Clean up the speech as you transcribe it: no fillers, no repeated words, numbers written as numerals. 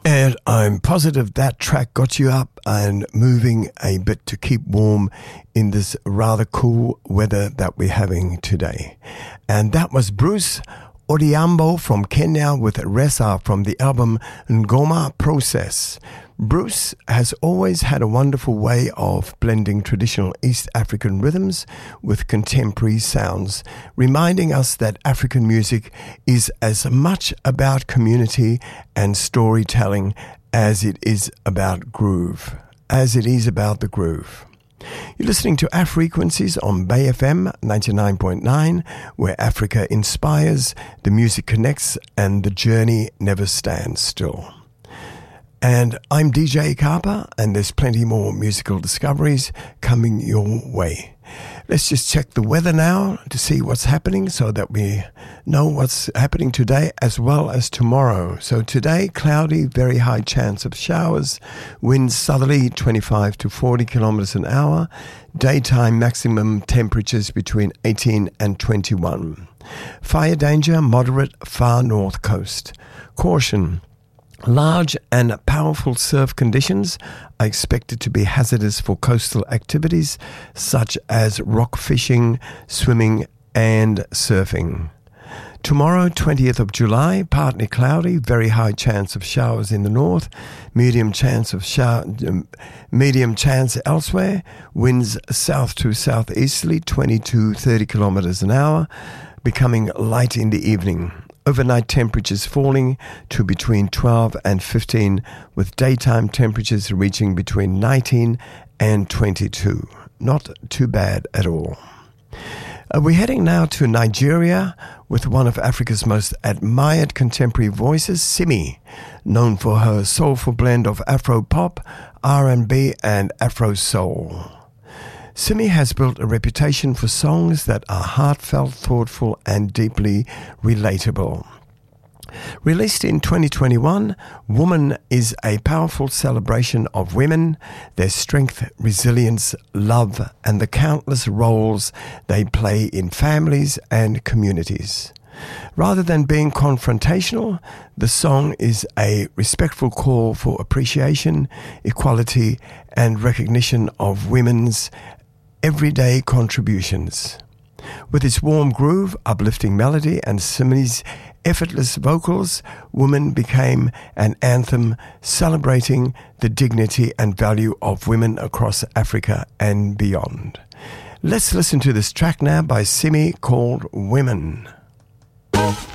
And I'm positive that track got you up and moving a bit to keep warm in this rather cool weather that we're having today. And that was Bruce Odhiambo from Kenya with Resa from the album Ngoma Process. Bruce has always had a wonderful way of blending traditional East African rhythms with contemporary sounds, reminding us that African music is as much about community and storytelling as it is about the groove. You're listening to Afrequencies on Bay FM 99.9, where Africa inspires, the music connects, and the journey never stands still. And I'm DJ Karpa, and there's plenty more musical discoveries coming your way. Let's just check the weather now to see what's happening so that we know what's happening today as well as tomorrow. So today, cloudy, very high chance of showers, winds southerly 25 to 40 kilometers an hour, daytime maximum temperatures between 18 and 21. Fire danger, moderate, far north coast. Caution. Large and powerful surf conditions are expected to be hazardous for coastal activities such as rock fishing, swimming, and surfing. Tomorrow, 20th of July, partly cloudy, very high chance of showers in the north, medium chance elsewhere, winds south to southeasterly, 20 to 30 kilometers an hour, becoming light in the evening. Overnight temperatures falling to between 12 and 15, with daytime temperatures reaching between 19 and 22. Not too bad at all. We're heading now to Nigeria with one of Africa's most admired contemporary voices, Simi, known for her soulful blend of Afro-pop, R&B, and Afro-soul. Simi has built a reputation for songs that are heartfelt, thoughtful, and deeply relatable. Released in 2021, Woman is a powerful celebration of women, their strength, resilience, love, and the countless roles they play in families and communities. Rather than being confrontational, the song is a respectful call for appreciation, equality, and recognition of women's everyday contributions. With its warm groove, uplifting melody, and Simi's effortless vocals, Woman became an anthem celebrating the dignity and value of women across Africa and beyond. Let's listen to this track now by Simi called Women.